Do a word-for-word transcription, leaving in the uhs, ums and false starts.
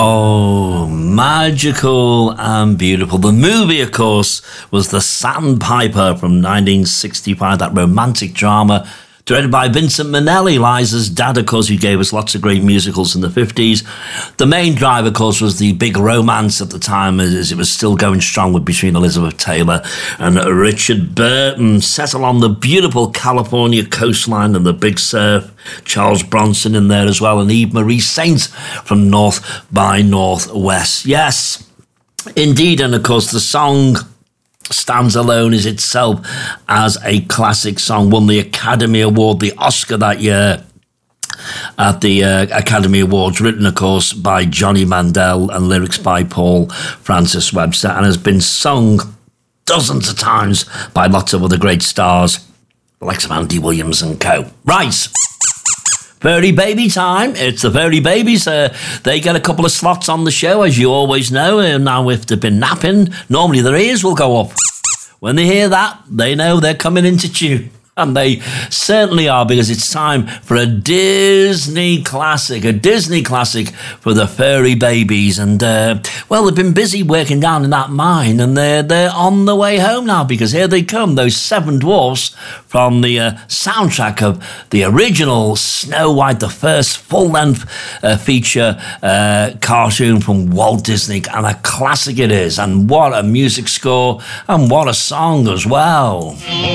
Oh, magical and beautiful. The movie, of course, was The Sandpiper from nineteen sixty-five, that romantic drama directed by Vincent Minnelli, Liza's dad, of course, who gave us lots of great musicals in the fifties. The main drive, of course, was the big romance at the time, as it was still going strong with between Elizabeth Taylor and Richard Burton, set along the beautiful California coastline and the big surf. Charles Bronson in there as well, and Eve Marie Saint from North by Northwest. Yes, indeed, and of course the song stands alone as itself as a classic song, won the Academy Award, the Oscar that year at the uh, Academy Awards, written, of course, by Johnny Mandel and lyrics by Paul Francis Webster, and has been sung dozens of times by lots of other great stars, like some Andy Williams and co. Right. Furry Baby time. It's the Furry Babies. Uh, they get a couple of slots on the show, as you always know. And now if they've been napping, normally their ears will go up. When they hear that, they know they're coming into tune. And they certainly are, because it's time for a Disney classic, a Disney classic for the Furry Babies. And, uh, well, they've been busy working down in that mine, and they're, they're on the way home now, because here they come, those seven dwarfs from the uh, soundtrack of the original Snow White, the first full-length uh, feature uh, cartoon from Walt Disney. And a classic it is, and what a music score, and what a song as well.